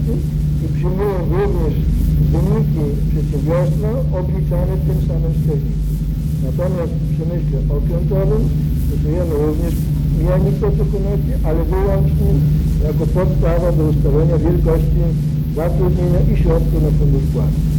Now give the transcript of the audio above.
koszty i przyjmują również wyniki przedsiębiorstwa obliczane w tym samym wskaźniku. Natomiast w przemyśle okrętowym stosujemy również miernik protokometrii, ale wyłącznie jako podstawa do ustalenia wielkości zatrudnienia i środków na fundusz płac.